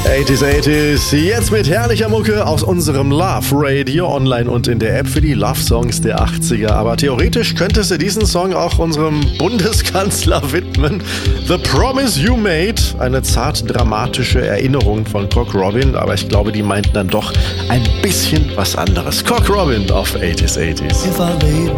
80s, 80s, jetzt mit herrlicher Mucke aus unserem Love Radio online und in der App für die Love Songs der 80er. Aber theoretisch könntest du diesen Song auch unserem Bundeskanzler widmen. The Promise You Made, eine zart dramatische Erinnerung von Cock Robin, aber ich glaube, die meinten dann doch ein bisschen was anderes. Cock Robin auf 80s, 80s.